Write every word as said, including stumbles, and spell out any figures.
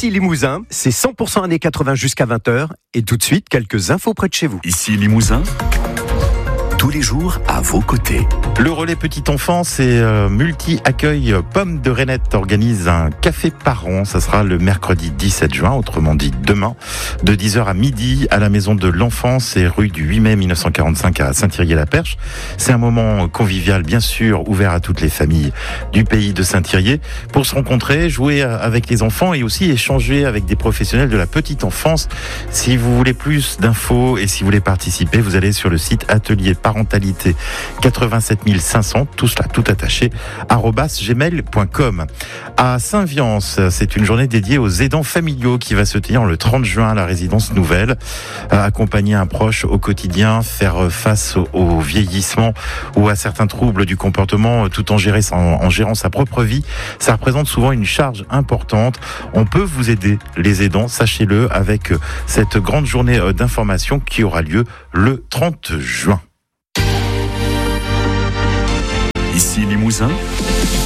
Ici Limousin, c'est cent pour cent années quatre-vingts jusqu'à vingt heures. Et tout de suite, quelques infos près de chez vous. Ici Limousin, tous les jours à vos côtés. Le relais petite enfance et euh, multi-accueil Pomme de Reinette organise un café par an. Ça sera le mercredi dix-sept juin, autrement dit demain, de dix heures à midi à la maison de l'enfance et rue du huit mai mille neuf cent quarante-cinq à Saint-Thirier-la-Perche. C'est un moment convivial, bien sûr, ouvert à toutes les familles du pays de Saint-Thirier pour se rencontrer, jouer avec les enfants et aussi échanger avec des professionnels de la petite enfance. Si vous voulez plus d'infos et si vous voulez participer, vous allez sur le site atelier parentalité quatre-vingt-sept mille cinq cents, tout cela tout attaché, arobase gmail point com. À Saint-Viance, c'est une journée dédiée aux aidants familiaux qui va se tenir le trente juin à la résidence nouvelle. Accompagner un proche au quotidien, faire face au vieillissement ou à certains troubles du comportement tout en, gérer, en, en gérant sa propre vie, ça représente souvent une charge importante. On peut vous aider, les aidants, sachez-le, avec cette grande journée d'information qui aura lieu le trente juin. Ici Limousin,